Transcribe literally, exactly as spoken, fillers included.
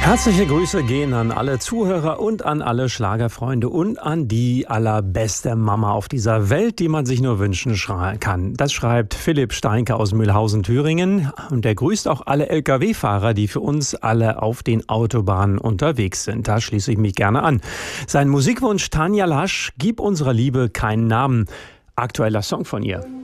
Herzliche Grüße gehen an alle Zuhörer und an alle Schlagerfreunde und an die allerbeste Mama auf dieser Welt, die man sich nur wünschen kann. Das schreibt Philipp Steinke aus Mühlhausen, Thüringen. Und er grüßt auch alle L K W-Fahrer, die für uns alle auf den Autobahnen unterwegs sind. Da schließe ich mich gerne an. Sein Musikwunsch Tanja Lasch, gib unserer Liebe keinen Namen. Aktueller Song von ihr.